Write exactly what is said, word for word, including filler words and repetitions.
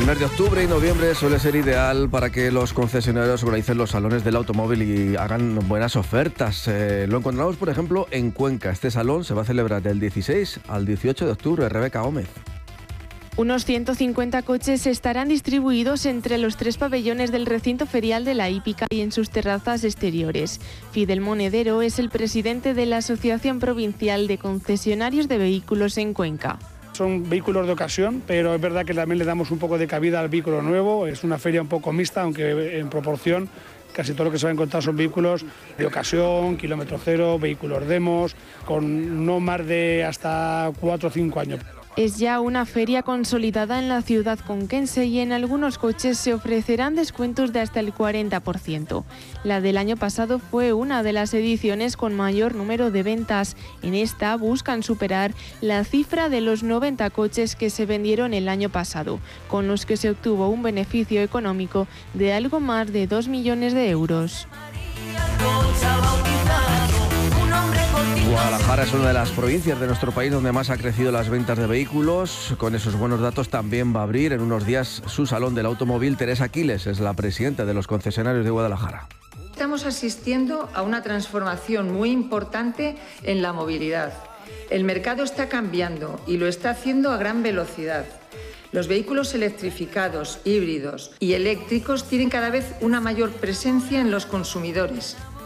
mes de octubre y noviembre suele ser ideal para que los concesionarios organicen los salones del automóvil y hagan buenas ofertas. Eh, lo encontramos, por ejemplo, en Cuenca. Este salón se va a celebrar del dieciséis al dieciocho de octubre. Rebeca Gómez. Unos ciento cincuenta coches estarán distribuidos entre los tres pabellones del recinto ferial de la hípica y en sus terrazas exteriores. Fidel Monedero es el presidente de la Asociación Provincial de Concesionarios de Vehículos en Cuenca. Son vehículos de ocasión, pero es verdad que también le damos un poco de cabida al vehículo nuevo. Es una feria un poco mixta, aunque en proporción casi todo lo que se va a encontrar son vehículos de ocasión, kilómetro cero, vehículos demos, con no más de hasta cuatro o cinco años. Es ya una feria consolidada en la ciudad conquense y en algunos coches se ofrecerán descuentos de hasta el cuarenta por ciento. La del año pasado fue una de las ediciones con mayor número de ventas. En esta buscan superar la cifra de los noventa coches que se vendieron el año pasado, con los que se obtuvo un beneficio económico de algo más de dos millones de euros. Guadalajara es una de las provincias de nuestro país donde más ha crecido las ventas de vehículos. Con esos buenos datos también va a abrir en unos días su salón del automóvil. Teresa Aquiles es la presidenta de los concesionarios de Guadalajara. Estamos asistiendo a una transformación muy importante en la movilidad. El mercado está cambiando y lo está haciendo a gran velocidad. Los vehículos electrificados, híbridos y eléctricos tienen cada vez una mayor presencia en los consumidores.